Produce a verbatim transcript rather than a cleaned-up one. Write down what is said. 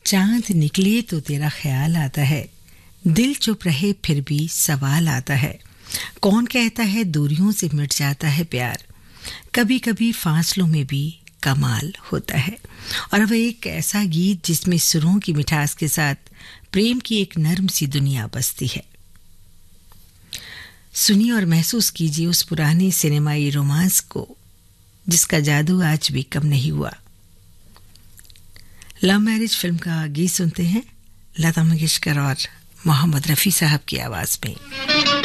चांद निकले तो तेरा ख्याल आता है, दिल चुप रहे फिर भी सवाल आता है। कौन कहता है दूरियों से मिट जाता है प्यार, कभी कभी फासलों में भी कमाल होता है। और वह एक ऐसा गीत जिसमें सुरों की मिठास के साथ प्रेम की एक नर्म सी दुनिया बसती है। सुनिए और महसूस कीजिए उस पुराने सिनेमाई रोमांस को जिसका जादू आज भी कम नहीं हुआ। लव मैरिज फिल्म का गीत सुनते हैं लता मंगेशकर और मोहम्मद रफ़ी साहब की आवाज में।